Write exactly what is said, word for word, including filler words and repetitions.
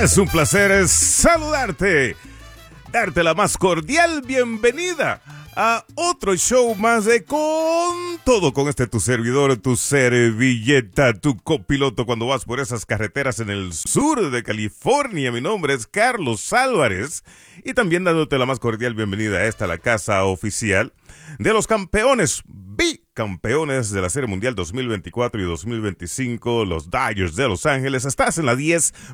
Es un placer saludarte, darte la más cordial bienvenida a otro show más de Con Todo, con este tu servidor, tu servilleta, tu copiloto cuando vas por esas carreteras en el sur de California. Mi nombre es Carlos Álvarez y también dándote la más cordial bienvenida a esta, la casa oficial de los campeones, bicampeones de la Serie Mundial dos mil veinticuatro y dos mil veinticinco, los Dodgers de Los Ángeles. Estás en la diez